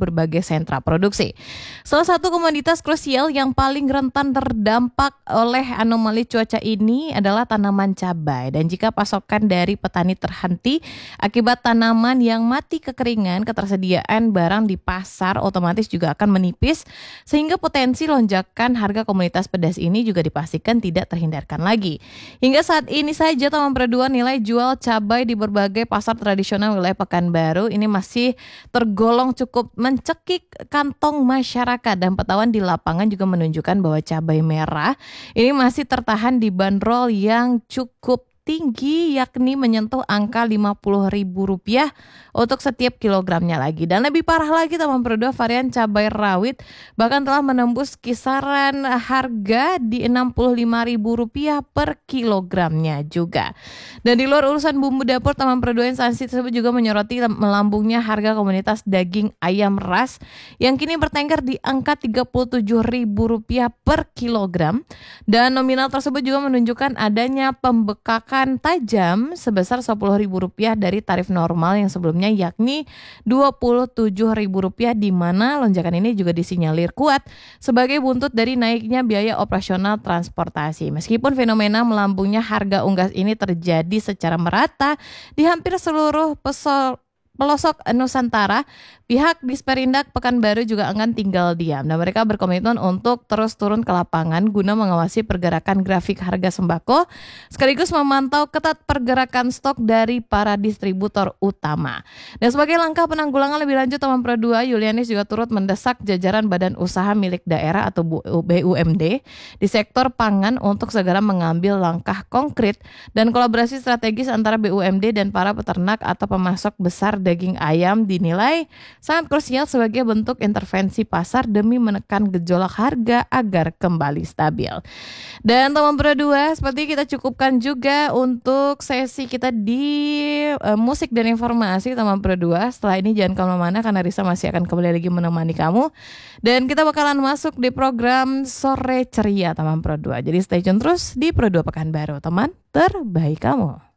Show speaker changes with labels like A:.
A: berbagai sentra produksi. Salah satu komoditas krusial yang paling rentan terdampak oleh anomali cuaca ini adalah tanaman cabai. Dan jika pasokan dari petani terhenti akibat tanaman yang mati kekeringan, ketersediaan barang di pasar otomatis juga akan menipis sehingga potensi lonjakan harga komoditas pedas ini juga dipastikan tidak terhindarkan lagi. Hingga saat ini saja Taman Pereduan nilai jual cabai di berbagai pasar tradisional wilayah Pekanbaru ini masih tergolong cukup mencekik kantong masyarakat, dan pantauan di lapangan juga menunjukkan bahwa cabai merah ini masih tertahan di bandrol yang cukup tinggi, yakni menyentuh angka Rp50.000 untuk setiap kilogramnya lagi. Dan lebih parah lagi, Taman Pereduan varian cabai rawit bahkan telah menembus kisaran harga di Rp65.000 per kilogramnya juga. Dan di luar urusan bumbu dapur, Taman Pereduan instansi tersebut juga menyoroti melambungnya harga komoditas daging ayam ras yang kini bertengger di angka Rp37.000 per kilogram. Dan nominal tersebut juga menunjukkan adanya pembekakan tajam sebesar Rp10.000 dari tarif normal yang sebelumnya, yakni Rp27.000, di mana lonjakan ini juga disinyalir kuat sebagai buntut dari naiknya biaya operasional transportasi. Meskipun fenomena melambungnya harga unggas ini terjadi secara merata di hampir seluruh pelosok Nusantara, pihak Disperindak Pekanbaru juga akan tinggal diam, dan mereka berkomitmen untuk terus turun ke lapangan guna mengawasi pergerakan grafik harga sembako sekaligus memantau ketat pergerakan stok dari para distributor utama. Dan sebagai langkah penanggulangan lebih lanjut, Taman Pereduan Yulianis juga turut mendesak jajaran badan usaha milik daerah atau BUMD di sektor pangan untuk segera mengambil langkah konkret dan kolaborasi strategis antara BUMD dan para peternak atau pemasok besar daging ayam dinilai sangat krusial sebagai bentuk intervensi pasar demi menekan gejolak harga agar kembali stabil. Dan Taman Pereduan, seperti kita cukupkan juga untuk sesi kita di musik dan informasi Taman Pereduan. Setelah ini jangan kemana-mana karena Risa masih akan kembali lagi menemani kamu. Dan kita bakalan masuk di program Sore Ceria Taman Pereduan. Jadi stay tune terus di Pereduan Pekanbaru, teman terbaik kamu.